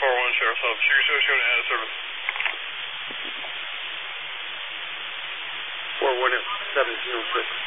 441 Sheriff's Office. Sugar Show showing out of service. 41706.